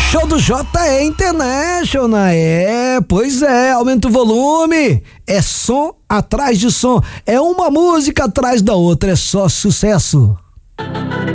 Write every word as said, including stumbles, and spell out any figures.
show do J E International, é, pois é, aumenta o volume, é som atrás de som, é uma música atrás da outra, é só sucesso.